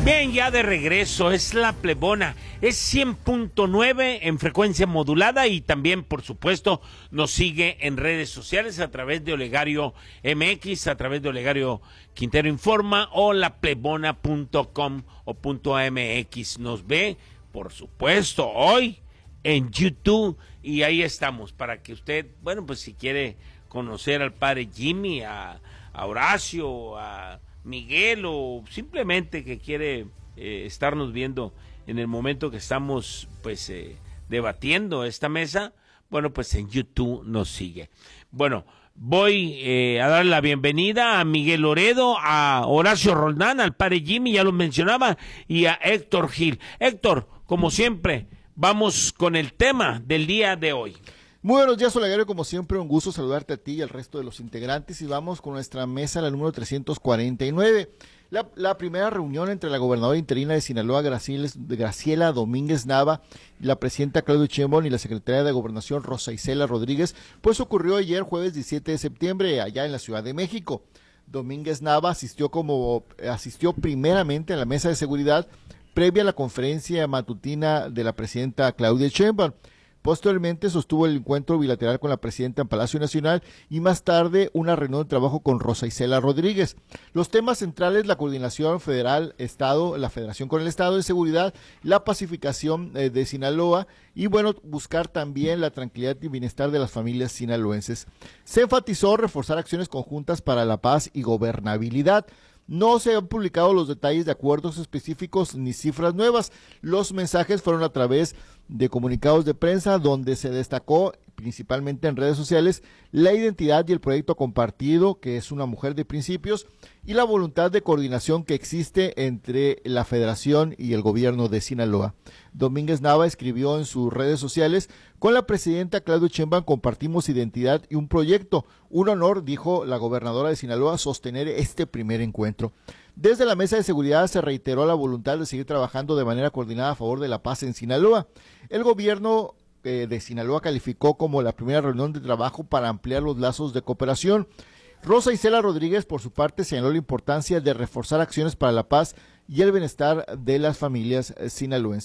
Bien, ya de regreso, es La Plebona, es 100.9 en frecuencia modulada y también, por supuesto, nos sigue en redes sociales a través de Olegario MX, a través de Olegario Quintero Informa o laplebona.com o .mx. Nos ve, por supuesto, hoy en YouTube y ahí estamos para que usted, bueno, pues si quiere conocer al padre Jimmy, a Horacio, a Miguel o simplemente que quiere estarnos viendo en el momento que estamos pues debatiendo esta mesa, bueno, pues en YouTube nos sigue. Bueno, voy a dar la bienvenida a Miguel Loredo, a Horacio Roldán, al padre Jimmy, ya lo mencionaba, y a Héctor Gil. Héctor, como siempre, vamos con el tema del día de hoy. Muy buenos días, Olegario, como siempre un gusto saludarte a ti y al resto de los integrantes y vamos con nuestra mesa, la número 349. La primera reunión entre la gobernadora interina de Sinaloa, Graciela Domínguez Nava, y la presidenta Claudia Sheinbaum y la secretaria de Gobernación, Rosa Isela Rodríguez, pues ocurrió ayer jueves 17 de septiembre allá en la Ciudad de México. Domínguez Nava asistió primeramente a la mesa de seguridad previa a la conferencia matutina de la presidenta Claudia Sheinbaum. Posteriormente sostuvo el encuentro bilateral con la presidenta en Palacio Nacional y más tarde una reunión de trabajo con Rosa Isela Rodríguez. Los temas centrales: la coordinación federal-estado, la federación con el estado de seguridad, la pacificación de Sinaloa y bueno, buscar también la tranquilidad y bienestar de las familias sinaloenses. Se enfatizó reforzar acciones conjuntas para la paz y gobernabilidad. No se han publicado los detalles de acuerdos específicos ni cifras nuevas. Los mensajes fueron a través de comunicados de prensa donde se destacó, principalmente en redes sociales, la identidad y el proyecto compartido, que es una mujer de principios, y la voluntad de coordinación que existe entre la federación y el gobierno de Sinaloa. Domínguez Nava escribió en sus redes sociales: con la presidenta Claudia Sheinbaum compartimos identidad y un proyecto. Un honor, dijo la gobernadora de Sinaloa, sostener este primer encuentro. Desde la mesa de seguridad se reiteró la voluntad de seguir trabajando de manera coordinada a favor de la paz en Sinaloa. El gobierno de Sinaloa calificó como la primera reunión de trabajo para ampliar los lazos de cooperación. Rosa Isela Rodríguez, por su parte, señaló la importancia de reforzar acciones para la paz y el bienestar de las familias sinaloenses.